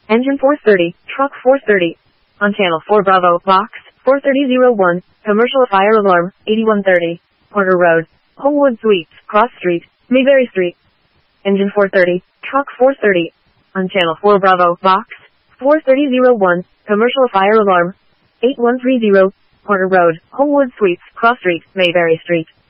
Engine 430, truck 430. On channel 4 Bravo, box 43001, commercial fire alarm, 8130. Porter Road, Homewood Suites, Cross Street, Mayberry Street. Engine 430, truck 430. On channel 4 Bravo, box 43001, commercial fire alarm, 8130. Porter Road, Homewood Suites, Cross Street, Mayberry Street.